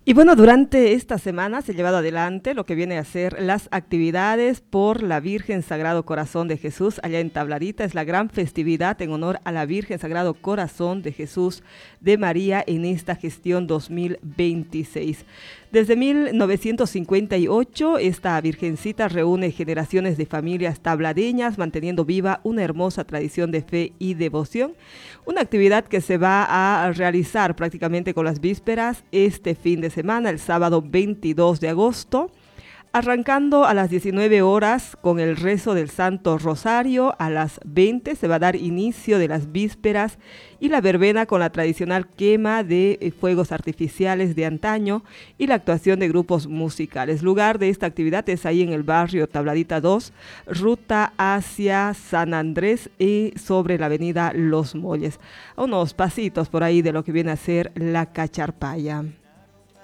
Y bueno, durante esta semana se ha llevado adelante lo que viene a ser las actividades por la Virgen Sagrado Corazón de Jesús allá en Tablarita. Es la gran festividad en honor a la Virgen Sagrado Corazón de Jesús de María en esta gestión 2026. Desde 1958, esta virgencita reúne generaciones de familias tabladeñas, manteniendo viva una hermosa tradición de fe y devoción. Una actividad que se va a realizar prácticamente con las vísperas este fin de semana, el sábado 22 de agosto. Arrancando a las 19 horas con el rezo del Santo Rosario, a las 20 se va a dar inicio de las vísperas y la verbena con la tradicional quema de fuegos artificiales de antaño y la actuación de grupos musicales. Lugar de esta actividad es ahí en el barrio Tabladita 2, ruta hacia San Andrés y sobre la avenida Los Molles, a unos pasitos por ahí de lo que viene a ser la Cacharpaya.